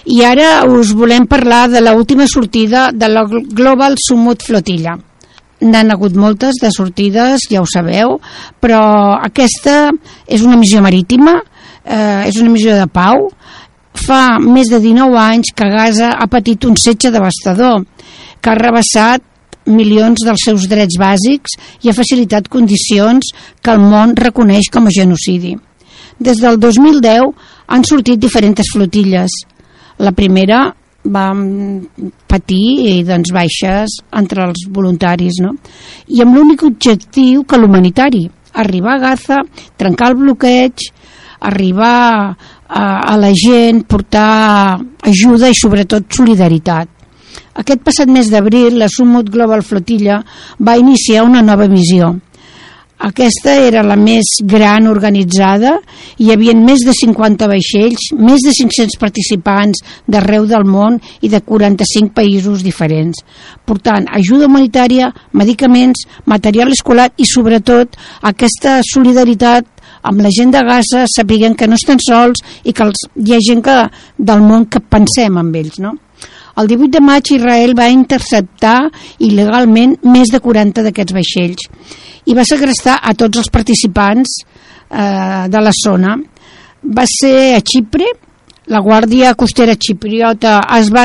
I ara us volem parlar de l'última sortida de la Global Summit Flotilla. N'han hagut moltes de sortides, ja ho sabeu, però aquesta és una missió marítima, és una missió de pau. Fa més de 19 anys que Gaza ha patit un setge devastador que ha rebassat milions dels seus drets bàsics i ha facilitat condicions que el món reconeix com a genocidi. Des del 2010 han sortit diferents flotilles. La primera va patir baixes entre els voluntaris, no? I amb l'únic objectiu que l'humanitari, arribar a Gaza, trencar el bloqueig, arribar a la gent, portar ajuda i sobretot solidaritat. Aquest passat mes d'abril, la Summit Global Flotilla va iniciar una nova missió. Aquesta era la més gran organitzada, hi havia més de 50 vaixells, més de 500 participants d'arreu del món i de 45 països diferents, portant ajuda humanitària, medicaments, material escolar i sobretot aquesta solidaritat amb la gent de Gaza, sapiguem que no estan sols i que hi ha gent del món que pensem en ells, no? El 18 de maig Israel va interceptar il·legalment més de 40 d'aquests vaixells i va segrestar a tots els participants de la zona. Va ser a Xipre, la Guàrdia Costera Xipriota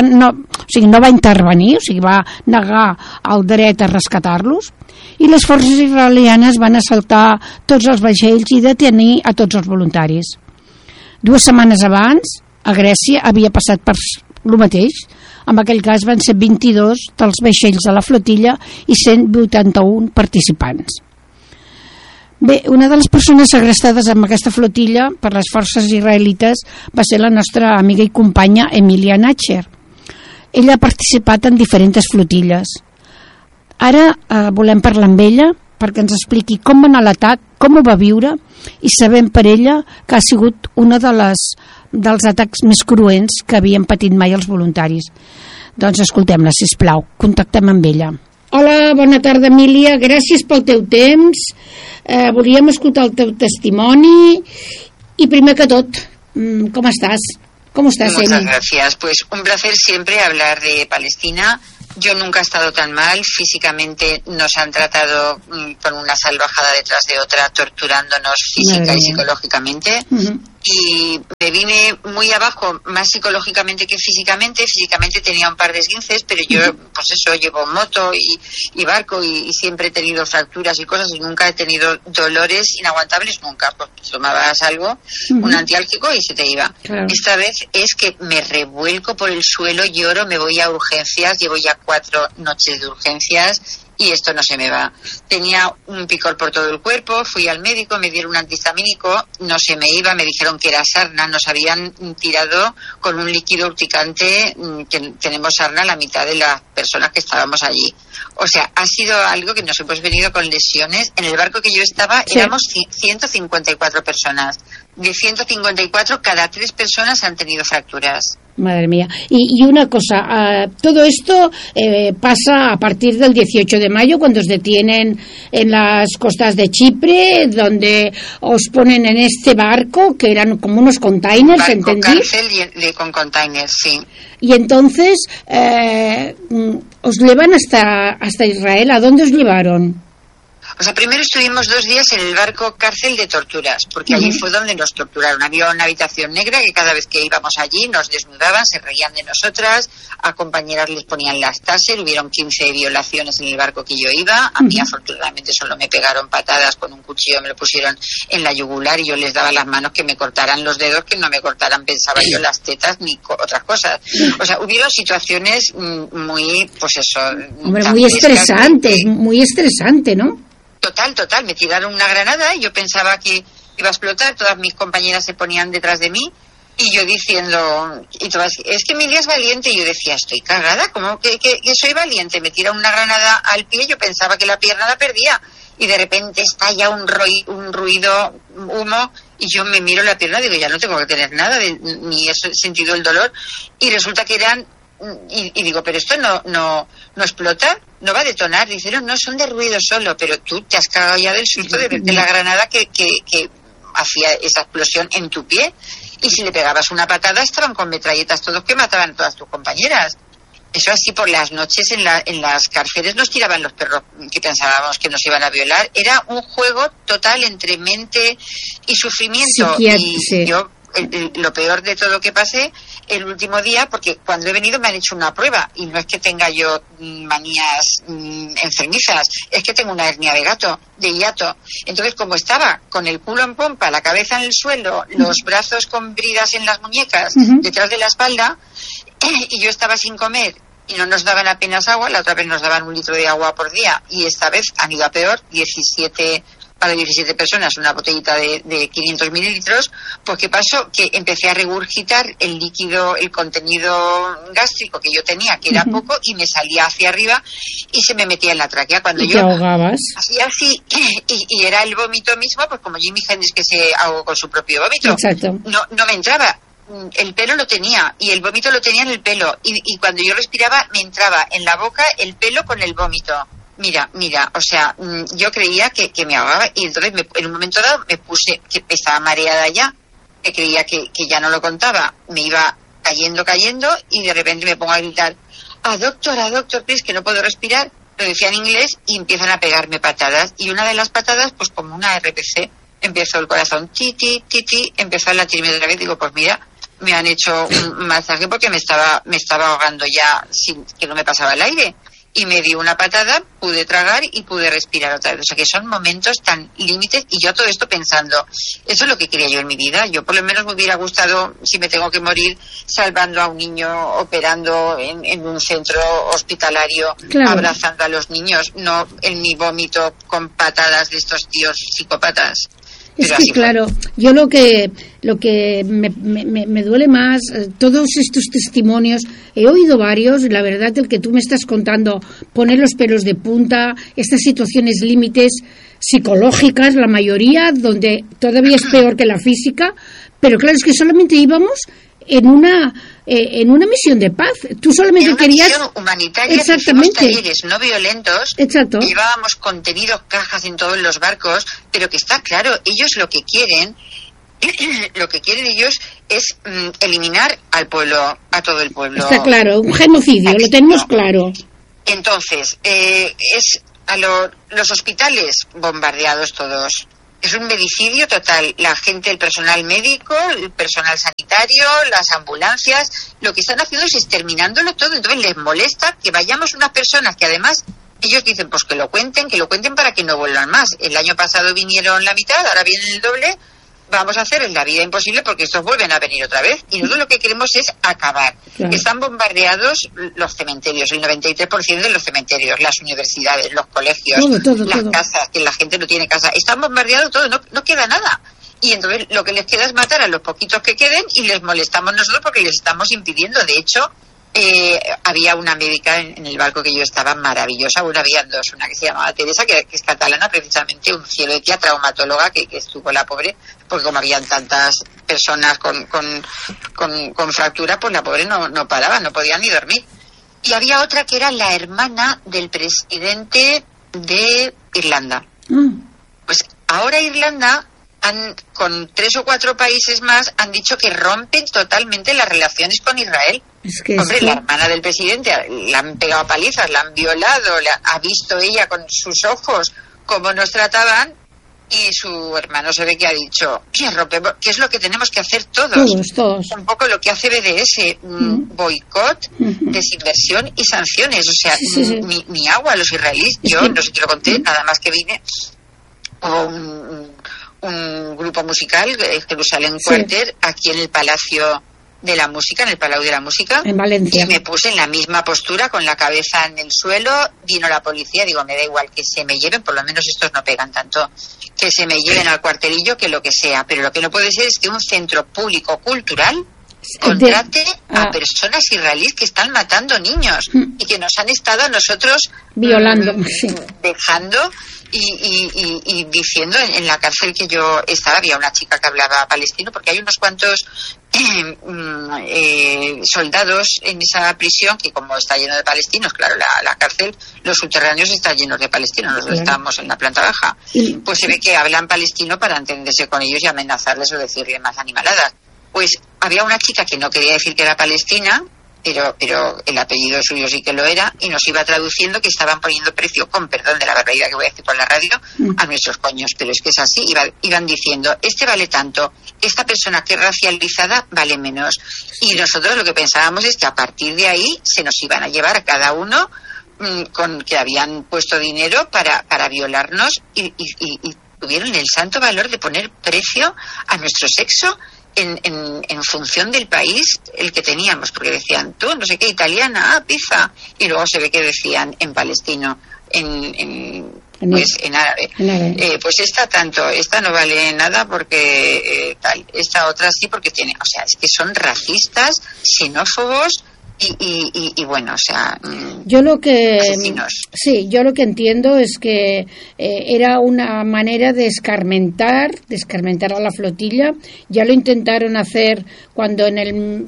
no va intervenir, va negar el dret a rescatar-los, i les forces israelianes van assaltar tots els vaixells i detenir a tots els voluntaris. 2 setmanes abans, a Grècia havia passat per el mateix. En aquell cas van ser 22 dels vaixells de la flotilla i 181 participants. Bé, una de les persones segrestades amb aquesta flotilla per les forces israelites va ser la nostra amiga i companya Emilia Natcher. Ella ha participat en diferents flotilles. Ara volem parlar amb ella perquè ens expliqui com va anar l'atac, com ho va viure, i sabem per ella que ha sigut una dels atacs més cruents que havien patit mai els voluntaris. Doncs escoltem-la, sisplau, contactem amb ella. Hola, bona tarda, Emília, gràcies pel teu temps. Volíem escoltar el teu testimoni y primer que tot, ¿cómo estás? ¿Cómo estás, Emi? Muchas gracias. Pues un placer siempre hablar de Palestina. Yo nunca he estado tan mal. Físicamente nos han tratado con una salvajada detrás de otra, torturándonos física y psicológicamente. Uh-huh. Y me vine muy abajo, más psicológicamente que físicamente. Físicamente tenía un par de esguinces, pero yo, pues eso, llevo moto y barco y siempre he tenido fracturas y cosas y nunca he tenido dolores inaguantables, nunca. Pues tomabas algo, un antiálgico y se te iba. Claro. Esta vez es que me revuelco por el suelo, lloro, me voy a urgencias, llevo ya 4 noches de urgencias y esto no se me va. Tenía un picor por todo el cuerpo, fui al médico, me dieron un antihistamínico, no se me iba, me dijeron que era sarna, nos habían tirado con un líquido urticante, que tenemos sarna la mitad de las personas que estábamos allí. O sea, ha sido algo que nos hemos venido con lesiones. En el barco que yo estaba éramos 154 personas. De 154, cada 3 personas han tenido fracturas. Madre mía. Y una cosa, todo esto pasa a partir del 18 de mayo, cuando os detienen en las costas de Chipre, donde os ponen en este barco, que eran como unos containers, ¿entendí? Cárcel con containers, sí. Y entonces os llevan hasta Israel. ¿A dónde os llevaron? O sea, primero estuvimos 2 días en el barco cárcel de torturas, porque allí fue donde nos torturaron. Había una habitación negra que cada vez que íbamos allí nos desnudaban, se reían de nosotras, a compañeras les ponían las taser, hubieron 15 violaciones en el barco que yo iba. A mí afortunadamente solo me pegaron patadas con un cuchillo, me lo pusieron en la yugular y yo les daba las manos que me cortaran los dedos, que no me cortaran, pensaba yo, las tetas ni otras cosas. O sea, hubieron situaciones muy, pues eso... Hombre, muy estresantes, muy estresante, ¿no? Total, me tiraron una granada y yo pensaba que iba a explotar, todas mis compañeras se ponían detrás de mí y yo diciendo, y todas, es que Emilia es valiente, y yo decía, estoy cagada, ¿cómo que soy valiente? Me tiran una granada al pie, yo pensaba que la pierna la perdía y de repente estalla un ruido, humo, y yo me miro la pierna y digo, ya no tengo que tener nada, ni he sentido el dolor, y resulta que eran... Y digo, pero esto no explota, no va a detonar. Dice, no, son de ruido solo, pero tú te has cagado ya del susto de verte la granada que hacía esa explosión en tu pie. y si le pegabas una patada estaban con metralletas todos que mataban a todas tus compañeras. Eso así por las noches en las cárceles nos tiraban los perros que pensábamos que nos iban a violar. Era un juego total entre mente y sufrimiento. Y yo, lo peor de todo que pasé el último día, porque cuando he venido me han hecho una prueba y no es que tenga yo manías enfermizas, es que tengo una hernia de hiato. Entonces, como estaba con el culo en pompa, la cabeza en el suelo, los brazos con bridas en las muñecas, detrás de la espalda, y yo estaba sin comer y no nos daban apenas agua, la otra vez nos daban 1 litro de agua por día y esta vez han ido a peor, 17 personas, una botellita de 500 mililitros, pues ¿qué pasó? Que empecé a regurgitar el líquido, el contenido gástrico que yo tenía, que era poco, y me salía hacia arriba y se me metía en la tráquea. Cuando yo te ahogabas. Hacía así, y era el vómito mismo, pues como Jimi Hendrix que se ahogó con su propio vómito. Exacto. No me entraba. El pelo lo tenía y el vómito lo tenía en el pelo y cuando yo respiraba me entraba en la boca el pelo con el vómito. Mira, o sea, yo creía que me ahogaba y entonces en un momento dado me puse, que estaba mareada ya, que creía que ya no lo contaba, me iba cayendo y de repente me pongo a gritar, doctor, please, que no puedo respirar, lo decía en inglés y empiezan a pegarme patadas y una de las patadas, pues como una RPC, empezó el corazón, ti, empezó a latirme otra vez, digo, pues mira, me han hecho un masaje porque me estaba ahogando ya sin que no me pasaba el aire y me dio una patada, pude tragar y pude respirar otra vez. O sea que son momentos tan límites y yo todo esto pensando, eso es lo que quería yo en mi vida. Yo por lo menos me hubiera gustado, si me tengo que morir, salvando a un niño, operando en un centro hospitalario, claro, abrazando a los niños, no en mi vómito con patadas de estos tíos psicópatas. Es que claro, yo lo que me duele más, todos estos testimonios, he oído varios, la verdad el que tú me estás contando pone los pelos de punta, estas situaciones límites psicológicas, la mayoría, donde todavía es peor que la física, pero claro, es que solamente íbamos en una misión de paz. Tú solamente querías misión humanitaria. Exactamente. Talleres no violentos. Exacto. Llevábamos contenidos, cajas en todos los barcos, pero que está claro, ellos lo que quieren ellos es eliminar al pueblo, a todo el pueblo. Está claro, un genocidio, lo tenemos claro. Entonces, es a los hospitales bombardeados todos. Es un medicidio total. La gente, el personal médico, el personal sanitario, las ambulancias, lo que están haciendo es exterminándolo todo. Entonces les molesta que vayamos unas personas que además ellos dicen pues que lo cuenten para que no vuelvan más. El año pasado vinieron la mitad, ahora viene el doble. Vamos a hacer la vida imposible porque estos vuelven a venir otra vez. Y nosotros lo que queremos es acabar. Claro. Están bombardeados los cementerios, el 93% de los cementerios, las universidades, los colegios, las casas, que la gente no tiene casa. Están bombardeados todo, no queda nada. Y entonces lo que les queda es matar a los poquitos que queden y les molestamos nosotros porque les estamos impidiendo. De hecho, había una médica en el barco que yo estaba maravillosa, bueno, había dos, una que se llamaba Teresa, que es catalana, precisamente un cielo de tía, traumatóloga, que estuvo la pobre, porque como habían tantas personas con fractura, pues la pobre no paraba, no podía ni dormir. Y había otra que era la hermana del presidente de Irlanda. Pues ahora Irlanda, con 3 o 4 países más, han dicho que rompen totalmente las relaciones con Israel. Es que hombre, la hermana del presidente la han pegado palizas, la han violado, ha visto ella con sus ojos cómo nos trataban y su hermano se ve que ha dicho que es lo que tenemos que hacer todos. Un poco lo que hace BDS, boicot, desinversión y sanciones. O sea, ni agua a los israelíes. Yo no sé si te lo conté, nada más que vine un grupo musical, Jerusalén Quarter, aquí en el Palacio de la Música, en el Palau de la Música, en Valencia. Y me puse en la misma postura, con la cabeza en el suelo. Vino la policía, digo, me da igual que se me lleven, por lo menos estos no pegan tanto, que se me lleven al cuartelillo, que lo que sea, pero lo que no puede ser es que un centro público cultural contrate a personas israelíes que están matando niños y que nos han estado a nosotros violando, dejando y diciendo. En la cárcel que yo estaba había una chica que hablaba palestino, porque hay unos cuantos soldados en esa prisión que, como está lleno de palestinos, claro, la cárcel, los subterráneos están llenos de palestinos. Nosotros estábamos en la planta baja, pues se ve que hablan palestino para entenderse con ellos y amenazarles o decirles más animaladas. pues había una chica que no quería decir que era palestina, pero el apellido suyo sí que lo era, y nos iba traduciendo que estaban poniendo precio, con perdón de la barbaridad que voy a decir por la radio, a nuestros coños, pero es que es así, iban diciendo, este vale tanto, esta persona que es racializada vale menos, y nosotros lo que pensábamos es que a partir de ahí se nos iban a llevar a cada uno con que habían puesto dinero para violarnos, y tuvieron el santo valor de poner precio a nuestro sexo en función del país el que teníamos, porque decían tú no sé qué italiana, pizza, y luego se ve que decían en palestino, en árabe. Pues esta no vale nada porque tal, esta otra sí porque tiene, o sea, es que son racistas, xenófobos y bueno, o sea, yo lo que asesinos. Sí, yo lo que entiendo es que era una manera de escarmentar a la flotilla. Ya lo intentaron hacer cuando en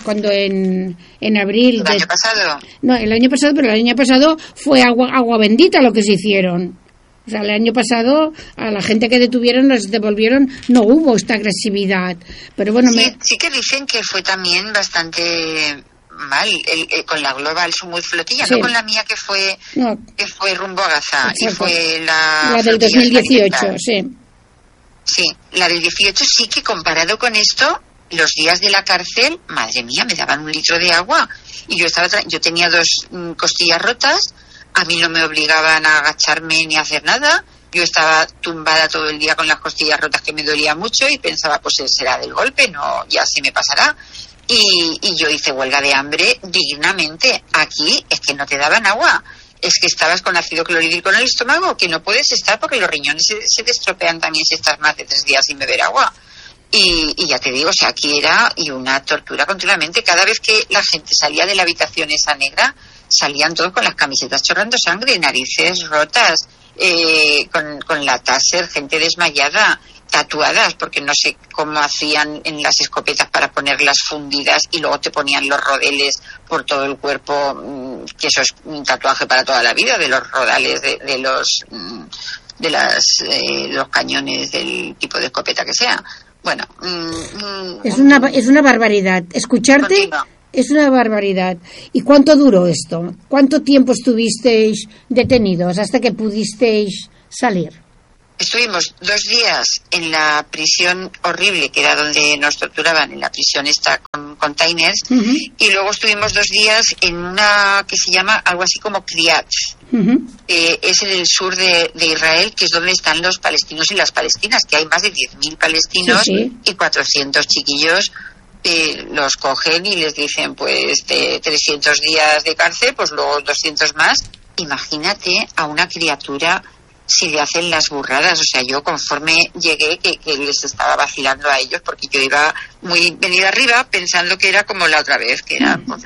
abril ¿El año pasado? No, el año pasado, pero el año pasado fue agua bendita lo que se hicieron. O sea, el año pasado a la gente que detuvieron los devolvieron, no hubo esta agresividad. Pero bueno, sí que dicen que fue también bastante mal con la Global Summit Flotilla, sí. No con la mía que fue rumbo a Gaza. Exacto. Y fue la del 2018, sí. Sí, la del 18 sí que comparado con esto, los días de la cárcel, madre mía, me daban 1 litro de agua y yo tenía 2 costillas rotas, a mí no me obligaban a agacharme ni a hacer nada, yo estaba tumbada todo el día con las costillas rotas que me dolía mucho y pensaba, pues será del golpe, no, ya se me pasará. Y yo hice huelga de hambre dignamente. Aquí es que no te daban agua, es que estabas con ácido clorhídrico en el estómago, que no puedes estar porque los riñones se te estropean también si estás más de 3 días sin beber agua. Y ya te digo, o sea, aquí era una tortura continuamente. Cada vez que la gente salía de la habitación esa negra, salían todos con las camisetas chorrando sangre, narices rotas, con la taser, gente desmayada, tatuadas, porque no sé cómo hacían en las escopetas para ponerlas fundidas y luego te ponían los rodeles por todo el cuerpo, que eso es un tatuaje para toda la vida, de los rodales de los cañones del tipo de escopeta que sea. Bueno, es una barbaridad. Escucharte continúa. Es una barbaridad. ¿Y cuánto duró esto? ¿Cuánto tiempo estuvisteis detenidos hasta que pudisteis salir? Estuvimos 2 días en la prisión horrible, que era donde nos torturaban, en la prisión esta con containers, y luego estuvimos 2 días en una que se llama algo así como Kiryat. Es en el sur de Israel, que es donde están los palestinos y las palestinas, que hay más de 10.000 palestinos y 400 chiquillos. Los cogen y les dicen, pues, 300 días de cárcel, pues luego 200 más. Imagínate a una criatura si le hacen las burradas. O sea, yo conforme llegué que les estaba vacilando a ellos, porque yo iba muy venida arriba pensando que era como la otra vez, que era pues,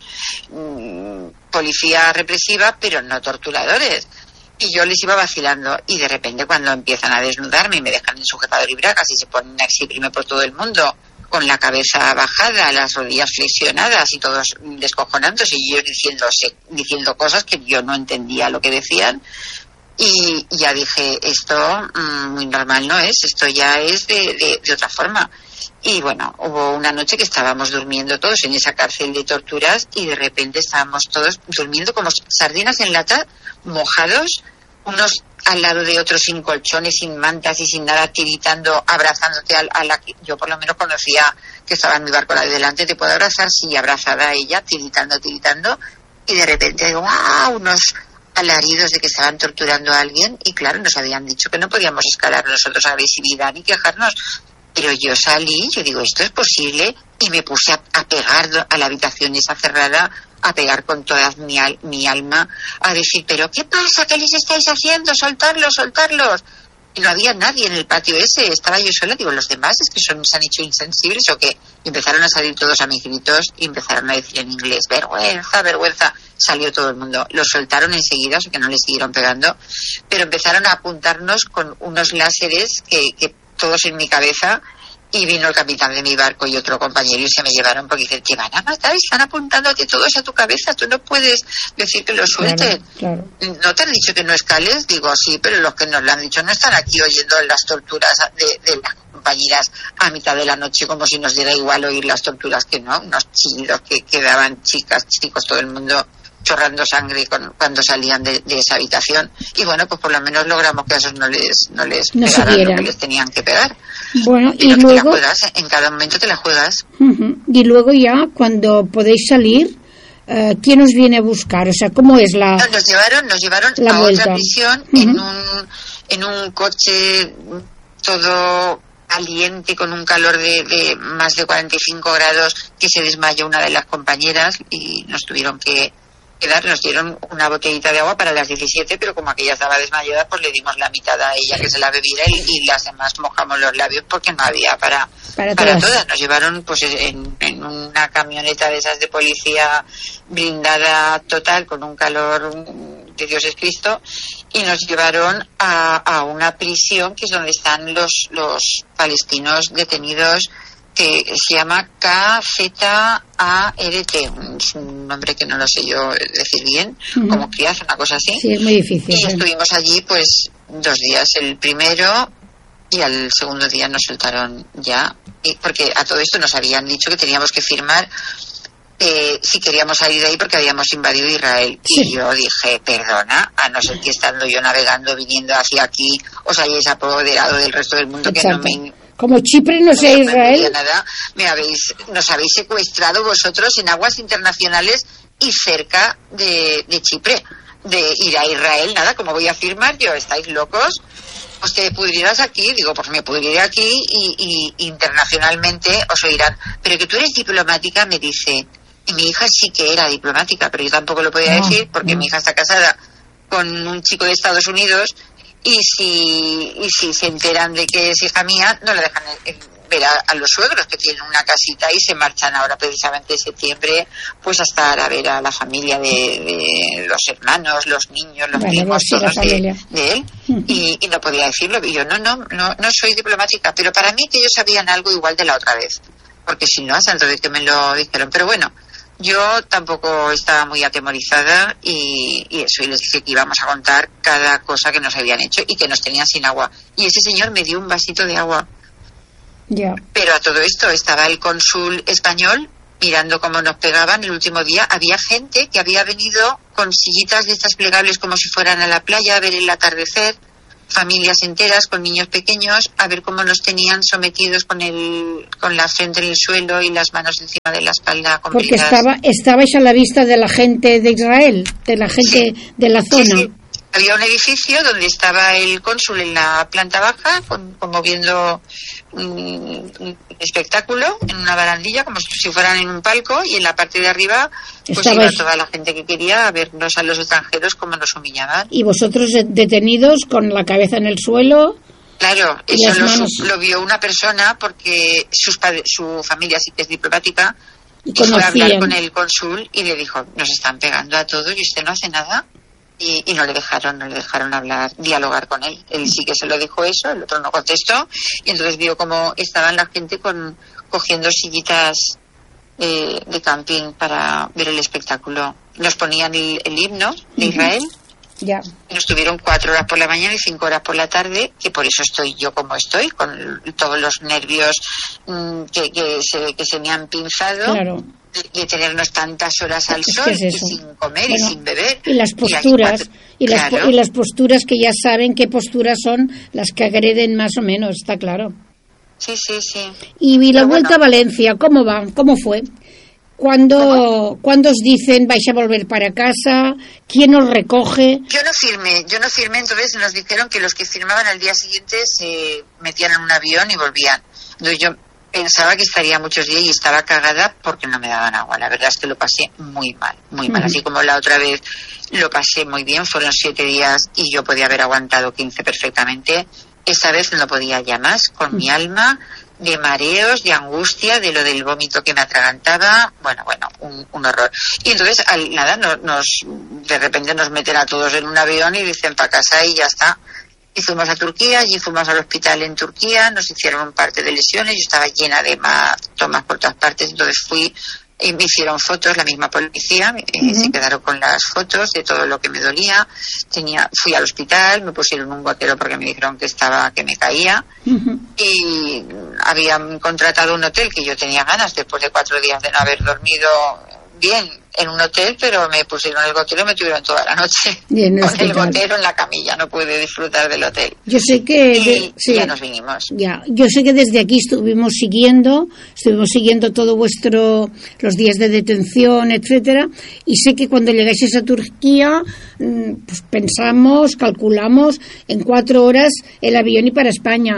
policía represiva, pero no torturadores. Y yo les iba vacilando, y de repente cuando empiezan a desnudarme y me dejan en sujetador y bragas y se ponen a exhibirme por todo el mundo con la cabeza bajada, las rodillas flexionadas y todos descojonándose y ellos diciendo cosas que yo no entendía lo que decían. Y ya dije, esto muy normal no es, esto ya es de otra forma. Y bueno, hubo una noche que estábamos durmiendo todos en esa cárcel de torturas y de repente estábamos todos durmiendo como sardinas en lata, mojados, unos al lado de otros, sin colchones, sin mantas y sin nada, tiritando, abrazándote a la que yo por lo menos conocía que estaba en mi barco ahí delante. ¿Te puedo abrazar? Sí, abrazada a ella, tiritando, y de repente digo, ¡wow!, unos alaridos de que estaban torturando a alguien, y claro, nos habían dicho que no podíamos escalar nosotros agresividad ni quejarnos, pero yo salí, yo digo, esto es posible, y me puse a pegar a la habitación esa cerrada, a pegar con toda mi alma, a decir, pero ¿qué pasa? ¿Qué les estáis haciendo? ¡Soltarlos! Y no había nadie en el patio ese, estaba yo sola. Digo, los demás es que se han hecho insensibles o qué. Y empezaron a salir todos a mis gritos y empezaron a decir en inglés, vergüenza. Salió todo el mundo, los soltaron enseguida, o sea que no les siguieron pegando, pero empezaron a apuntarnos con unos láseres que todos en mi cabeza, y vino el capitán de mi barco y otro compañero y se me llevaron porque dicen, te van a matar, están apuntándote todos a tu cabeza, tú no puedes decir que lo suelten. Claro. ¿No te han dicho que no escales? Digo, sí, pero los que nos lo han dicho no están aquí oyendo las torturas de las compañeras a mitad de la noche, como si nos diera igual oír las torturas, que no, unos chillidos que quedaban chicas, chicos, todo el mundo chorrando sangre cuando salían de esa habitación. Y bueno, pues por lo menos logramos que a esos no les pegaran lo que les tenían que pegar. Bueno, pero y luego... te la juegas, en cada momento te la juegas. Y luego ya, cuando podéis salir, ¿quién os viene a buscar? O sea, ¿cómo es la...? No, nos llevaron a vuelta. otra prisión en un coche todo caliente, con un calor de más de 45 grados, que se desmayó una de las compañeras y nos tuvieron que dar, nos dieron una botellita de agua para las 17, pero como aquella estaba desmayada, pues le dimos la mitad a ella que se la bebiera y las demás mojamos los labios porque no había para todas. Nos llevaron pues en una camioneta de esas de policía blindada total, con un calor de Dios es Cristo, y nos llevaron a una prisión que es donde están los palestinos detenidos, que se llama KZART, es un nombre que no lo sé yo decir bien, como Kiaz, una cosa así. Sí, es muy difícil. Y estuvimos allí pues 2 días, el primero, y al segundo día nos soltaron ya, porque a todo esto nos habían dicho que teníamos que firmar si queríamos salir de ahí porque habíamos invadido Israel. Sí. Y yo dije, perdona, a no ser que estando yo navegando, viniendo hacia aquí, os hayáis apoderado del resto del mundo. Exacto. Que no me... Como Chipre no sea Israel. Nada, nos habéis secuestrado vosotros en aguas internacionales y cerca de Chipre. De ir a Israel, nada, como voy a firmar yo, estáis locos. Pues te pudrirás aquí. Digo, pues me pudriré aquí y internacionalmente os oirán. Pero que tú eres diplomática, me dice. Y mi hija sí que era diplomática, pero yo tampoco lo podía decir porque mi hija está casada con un chico de Estados Unidos. Y si se enteran de que es hija mía, no la dejan ver a los suegros, que tienen una casita, y se marchan ahora precisamente en septiembre pues hasta a ver a la familia de los hermanos, los niños, los primos, todos de él. Y no podía decirlo. Y yo no soy diplomática, pero para mí que ellos sabían algo igual de la otra vez, porque si no, hasta entonces que me lo dijeron. Pero bueno, yo tampoco estaba muy atemorizada y eso, y les dije que íbamos a contar cada cosa que nos habían hecho y que nos tenían sin agua. Y ese señor me dio un vasito de agua. Yeah. Pero a todo esto estaba el cónsul español mirando cómo nos pegaban. El último día había gente que había venido con sillitas de estas plegables como si fueran a la playa a ver el atardecer, familias enteras con niños pequeños, a ver cómo nos tenían sometidos con la frente en el suelo y las manos encima de la espalda. Porque estabais a la vista de la gente de Israel, de la gente de la zona. Sí. Había un edificio donde estaba el cónsul en la planta baja, como viendo un espectáculo en una barandilla, como si fueran en un palco, y en la parte de arriba pues iba toda la gente que quería a vernos a los extranjeros cómo nos humillaban. ¿Y vosotros detenidos con la cabeza en el suelo? Claro, eso lo vio una persona porque su familia sí que es diplomática, y fue a hablar con el cónsul y le dijo, nos están pegando a todos y usted no hace nada. Y no le dejaron dialogar con él. Él sí que se lo dijo eso, el otro no contestó, y entonces vio cómo estaban la gente cogiendo sillitas de camping para ver el espectáculo. Nos ponían el himno de Israel. Ya. Nos tuvieron 4 horas por la mañana y 5 horas por la tarde, que por eso estoy yo como estoy, con todos los nervios que se me han pinzado. Claro. De tenernos tantas horas al sol, y sin comer y sin beber. Y las posturas, y las posturas que ya saben qué posturas son las que agreden más o menos, está claro. Sí. Y la vuelta a Valencia, ¿cómo va? ¿Cómo fue? ¿Cuándo os dicen vais a volver para casa? ¿Quién os recoge? Yo no firmé, entonces nos dijeron que los que firmaban al día siguiente se metían en un avión y volvían. Entonces yo pensaba que estaría muchos días y estaba cagada porque no me daban agua. La verdad es que lo pasé muy mal. Así como la otra vez lo pasé muy bien, fueron 7 días y yo podía haber aguantado 15 perfectamente. Esa vez no podía ya más, con mi alma, de mareos, de angustia, de lo del vómito que me atragantaba. Bueno, un horror. Y entonces, de repente nos meten a todos en un avión y dicen para casa y ya está. Y fuimos a Turquía, allí fuimos al hospital en Turquía, nos hicieron un parte de lesiones, yo estaba llena de hematomas por todas partes, entonces fui y me hicieron fotos, la misma policía, se quedaron con las fotos de todo lo que me dolía. Fui al hospital, me pusieron un gotero porque me dijeron que me caía, y habían contratado un hotel que yo tenía ganas después de 4 días de no haber dormido bien en un hotel, pero me pusieron el gotero y me tuvieron toda la noche con el gotero en la camilla, no pude disfrutar del hotel. Yo sé que ya nos vinimos. Ya, yo sé que desde aquí estuvimos siguiendo todo los días de detención, etcétera, y sé que cuando llegáis a Turquía, pues calculamos en 4 horas el avión y para España.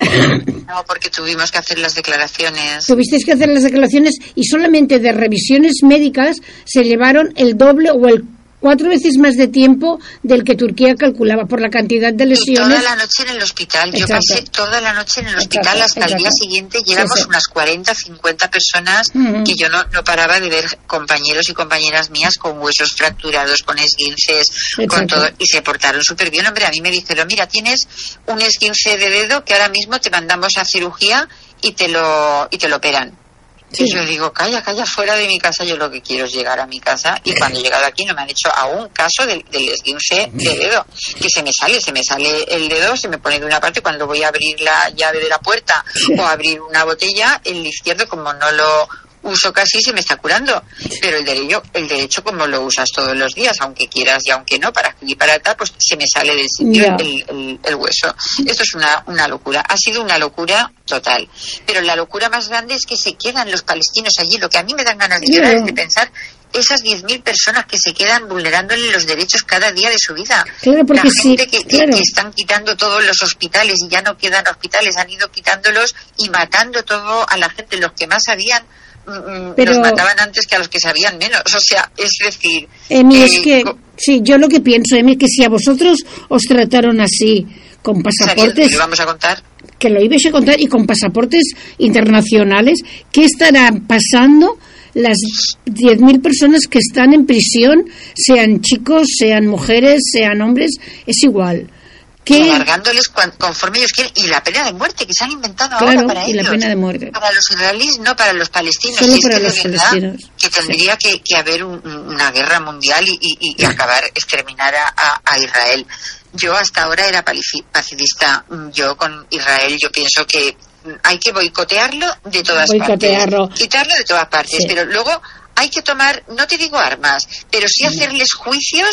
No, porque tuvimos que hacer las declaraciones. Tuvisteis que hacer las declaraciones y solamente de revisiones médicas se llevaron el doble o el 4 veces más de tiempo del que Turquía calculaba por la cantidad de lesiones. Y toda la noche en el hospital. Yo pasé toda la noche en el hospital hasta el día siguiente. Y éramos unas 40, 50 personas que yo no paraba de ver compañeros y compañeras mías con huesos fracturados, con esguinces, con todo. Y se portaron súper bien. Hombre, a mí me dijeron, mira, tienes un esguince de dedo que ahora mismo te mandamos a cirugía y te lo operan. Sí. Y yo digo, calla, fuera de mi casa, yo lo que quiero es llegar a mi casa, y cuando he llegado aquí no me han hecho aún caso del esguince de dedo, que se me sale el dedo, se me pone de una parte cuando voy a abrir la llave de la puerta o a abrir una botella, el izquierdo como no lo uso casi se me está curando, pero el derecho como lo usas todos los días, aunque quieras y aunque no, para aquí y para acá, pues se me sale del sitio el hueso. Esto es una locura, ha sido una locura total, pero la locura más grande es que se quedan los palestinos allí. Lo que a mí me dan ganas de llorar es de pensar esas 10.000 personas que se quedan vulnerándole los derechos cada día de su vida. Claro, porque la gente que están quitando todos los hospitales y ya no quedan hospitales, han ido quitándolos y matando todo a la gente. Los que más sabían pero los mataban antes que a los que sabían menos. O sea, es decir... es que, sí, yo lo que pienso, Emi, que si a vosotros os trataron así, con pasaportes... ¿Que lo vamos a contar? Que lo ibais a contar, y con pasaportes internacionales, ¿qué estarán pasando las 10.000 personas que están en prisión, sean chicos, sean mujeres, sean hombres? Es igual. Alargándoles conforme ellos quieren, y la pena de muerte que se han inventado ahora para ellos. La pena de muerte. Para los israelíes, no para los palestinos. Solo para los palestinos. Que tendría que haber una guerra mundial y acabar, exterminar a Israel. Yo hasta ahora era pacifista. Yo con Israel, yo pienso que hay que boicotearlo de todas partes. Quitarlo de todas partes, pero luego hay que tomar, no te digo armas, pero sí hacerles juicios.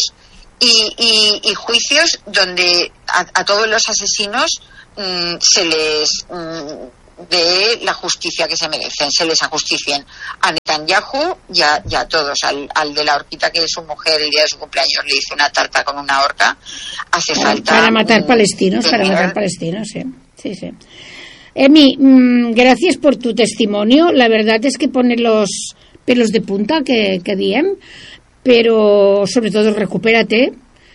Y juicios donde a todos los asesinos se les dé la justicia que se merecen, se les ajusticien. A Netanyahu y a todos, al de la horquita, que es su mujer, el día de su cumpleaños le hizo una tarta con una horca. Hace falta para matar palestinos, sí. Emi, gracias por tu testimonio. La verdad es que pone los pelos de punta que diem, pero sobre todo recupérate.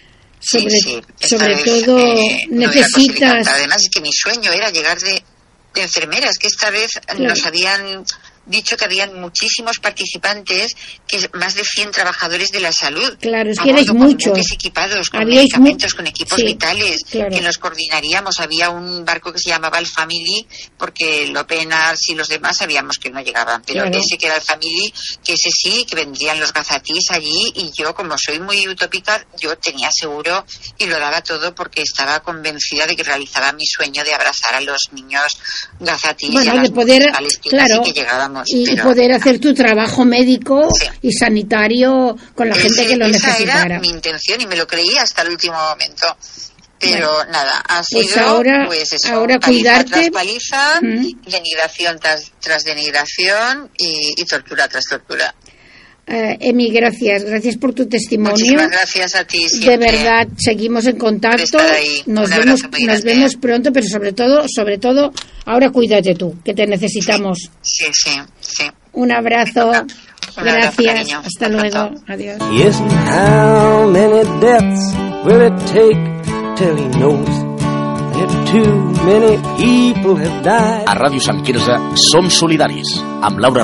Sobre todo necesitas... Además es que mi sueño era llegar de enfermeras, que esta vez nos habían dicho que habían muchísimos participantes, que más de 100 trabajadores de la salud. Claro, es que erais muchos. Equipados, con medicamentos, con equipos vitales, que nos coordinaríamos. Había un barco que se llamaba el Family, porque el Open Arms y los demás sabíamos que no llegaban, pero ese que era el Family, que ese sí, que vendrían los gazatís allí, y yo, como soy muy utópica, yo tenía seguro y lo daba todo porque estaba convencida de que realizaba mi sueño de abrazar a los niños gazatís y a las mujeres palestinas, y que llegábamos. Y poder hacer tu trabajo médico y sanitario con la gente que lo necesitara. Esa era mi intención y me lo creí hasta el último momento. Pero nada, ha sido ahora cuidarte. Tras paliza, denigración tras denigración y tortura tras tortura. Emi, gracias por tu testimonio. Muchísimas gracias a ti siempre. De verdad, seguimos en contacto. Nos vemos pronto, pero sobre todo, ahora cuídate tú, que te necesitamos. Sí. Un abrazo. Gracias. Hasta luego. Adiós. Yes, how many deaths will it take till he knows that too many people have died? A Ràdio Sant Quirze som solidaris amb Laura